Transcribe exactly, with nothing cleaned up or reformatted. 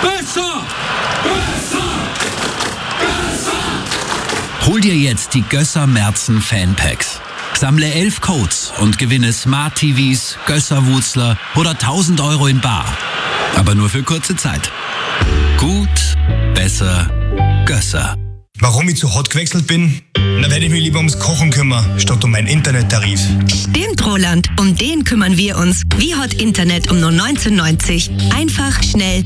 Besser! Besser! Besser! Hol dir jetzt die Gösser Merzen Fanpacks. Sammle elf Codes und gewinne Smart T Vs, Gösser-Wutzler oder tausend Euro in bar. Aber nur für kurze Zeit. Gut, besser, Gösser. Warum ich zu Hot gewechselt bin? Da werde ich mich lieber ums Kochen kümmern, statt um meinen Internettarif. Stimmt, Roland. Um den kümmern wir uns. Wie Hot Internet um nur neunzehn neunzig. Einfach, schnell